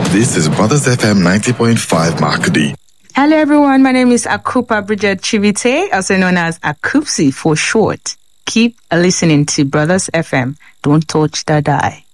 This is Brothers FM 90.5 Makudi. Hello everyone, my name is Akupa Bridget Chivite, also known as Akupsi for short. Keep listening to Brothers FM. Don't touch the dial.